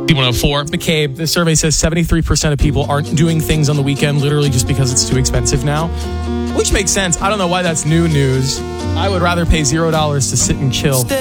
D104. McCabe, the survey says 73% of people aren't doing things on the weekend literally just because it's too expensive now, which makes sense. I don't know why that's new news. I would rather pay $0 to sit and chill